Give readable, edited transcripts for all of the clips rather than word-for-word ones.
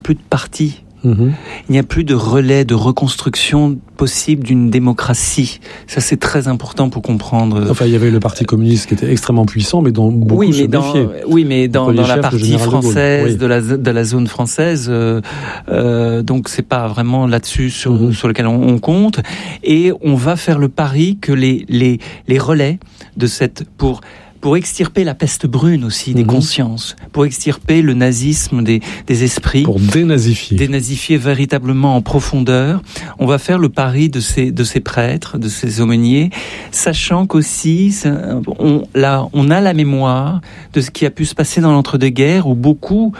plus de parti. Il n'y a plus de relais, de reconstruction possible d'une démocratie. Ça, c'est très important pour comprendre. Enfin, il y avait le Parti communiste qui était extrêmement puissant, mais dont beaucoup se méfiaient. Oui, mais dans la partie française, de la zone française, donc c'est pas vraiment là-dessus sur lequel on compte. Et on va faire le pari que les relais de cette pour extirper la peste brune aussi des consciences, pour extirper le nazisme des esprits, pour dénazifier véritablement en profondeur. On va faire le pari de ces prêtres, de ces aumôniers, sachant qu'aussi on a la mémoire de ce qui a pu se passer dans l'entre-deux-guerres, où beaucoup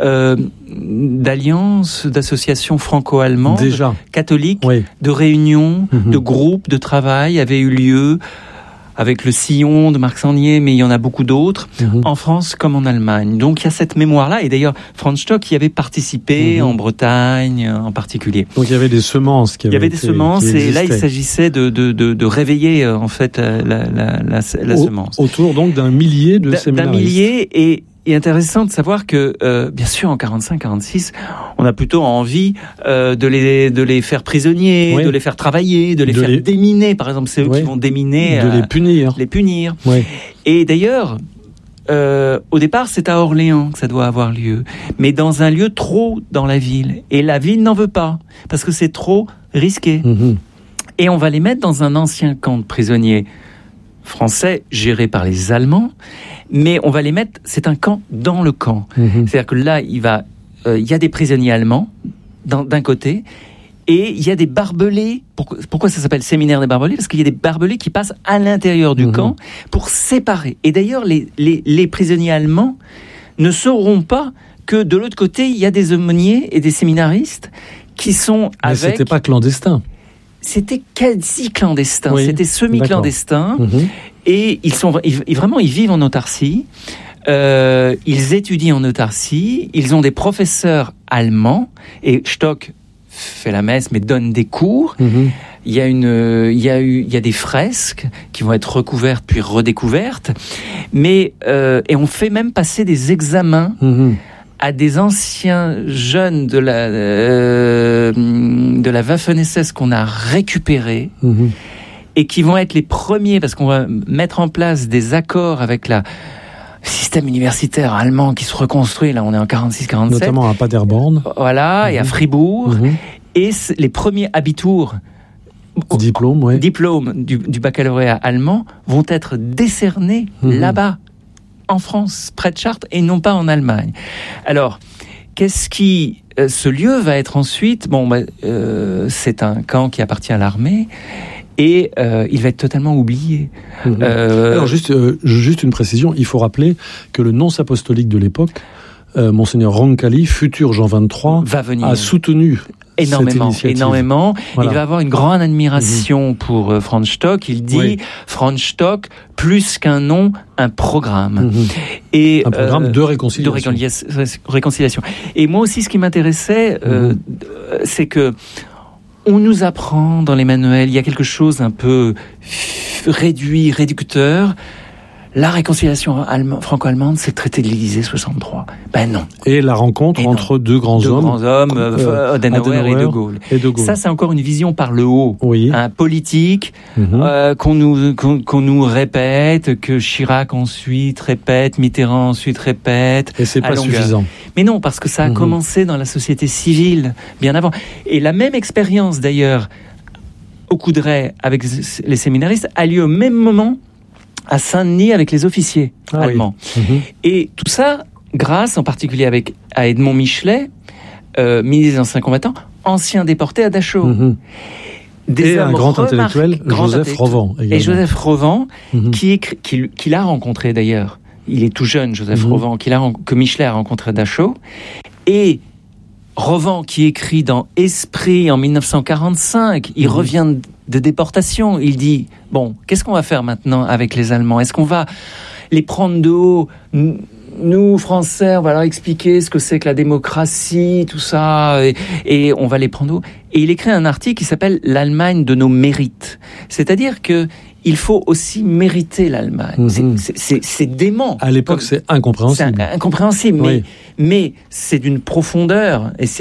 d'alliances, d'associations franco-allemandes, catholiques, de réunions, de groupes de travail avaient eu lieu, avec le Sillon de Marc Sangnier, mais il y en a beaucoup d'autres, en France comme en Allemagne. Donc il y a cette mémoire-là, et d'ailleurs Franz Stock y avait participé, en Bretagne en particulier. Donc il y avait des semences et là il s'agissait de réveiller en fait la semence. Autour donc d'un millier de séminaristes. D'un millier, et intéressant de savoir que, bien sûr, en 45-46, on a plutôt envie de les faire prisonniers, de les faire travailler, de les faire déminer. Par exemple, c'est eux qui vont déminer. De les punir. Oui. Et d'ailleurs, au départ, c'est à Orléans que ça doit avoir lieu, mais dans un lieu trop dans la ville. Et la ville n'en veut pas, parce que c'est trop risqué. Et on va les mettre dans un ancien camp de prisonniers français géré par les Allemands, mais on va les mettre, c'est un camp dans le camp. C'est-à-dire que là, il y a des prisonniers allemands d'un côté, et il y a des barbelés. Pourquoi ça s'appelle séminaire des barbelés ? Parce qu'il y a des barbelés qui passent à l'intérieur du camp pour séparer. Et d'ailleurs, les prisonniers allemands ne sauront pas que de l'autre côté, il y a des aumôniers et des séminaristes qui sont Mais c'était pas clandestin. C'était quasi clandestin, c'était semi-clandestin, et ils vivent en autarcie, ils étudient en autarcie, ils ont des professeurs allemands, et Stock fait la messe mais donne des cours. Il y a des fresques qui vont être recouvertes puis redécouvertes, et on fait même passer des examens à des anciens jeunes de la Waffen-SS qu'on a récupérés et qui vont être les premiers, parce qu'on va mettre en place des accords avec le système universitaire allemand qui se reconstruit. Là, on est en 46-47. Notamment à Paderborn. Voilà, et à Fribourg. Et les premiers Abitur, diplômes du baccalauréat allemand, vont être décernés là-bas, en France, près de Chartres, et non pas en Allemagne. Alors, ce lieu va être ensuite, c'est un camp qui appartient à l'armée, et il va être totalement oublié. Alors, juste une précision, il faut rappeler que le nonce apostolique de l'époque, Monseigneur Roncalli, futur Jean XXIII, a soutenu énormément. Voilà. Il va avoir une grande admiration pour Franz Stock. Il dit Franz Stock, plus qu'un nom, un programme. Et un programme de réconciliation. Et moi aussi, ce qui m'intéressait, c'est que on nous apprend dans les manuels, il y a quelque chose un peu réducteur. La réconciliation franco-allemande, c'est le traité de l'Élysée 63. Ben non. Et la rencontre entre deux grands hommes, Adenauer et De Gaulle. Ça, c'est encore une vision par le haut, politique, qu'on nous répète, que Chirac ensuite répète, Mitterrand ensuite répète. Et c'est pas suffisant. Mais non, parce que ça a commencé dans la société civile, bien avant. Et la même expérience, d'ailleurs, au Coudray, avec les séminaristes, a lieu au même moment à Saint-Denis avec les officiers allemands. Et tout ça, grâce en particulier à Edmond Michelet, ministre des Anciens Combattants, ancien déporté à Dachau. Et un grand intellectuel, Joseph Rovan. Et Joseph Rovan, qui l'a rencontré d'ailleurs. Il est tout jeune, Joseph Rovan, que Michelet a rencontré à Dachau. Et Rovan, qui écrit dans Esprit en 1945, il revient de déportation. Il dit, bon, qu'est-ce qu'on va faire maintenant avec les Allemands ? Est-ce qu'on va les prendre de haut ? Nous, Français, on va leur expliquer ce que c'est que la démocratie, tout ça, et on va les prendre de haut. Et il écrit un article qui s'appelle « L'Allemagne de nos mérites ». C'est-à-dire que il faut aussi mériter l'Allemagne. C'est dément. À l'époque, c'est incompréhensible. C'est incompréhensible, mais c'est d'une profondeur et